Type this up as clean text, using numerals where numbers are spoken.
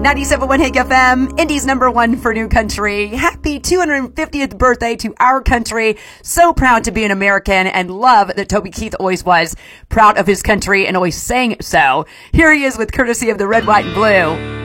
97.1 Hig FM, Indy's number one for new country. Happy 250th birthday to our country. So proud to be an American and love that Toby Keith always was proud of his country and always saying so. Here he is with courtesy of the Red, White, and Blue.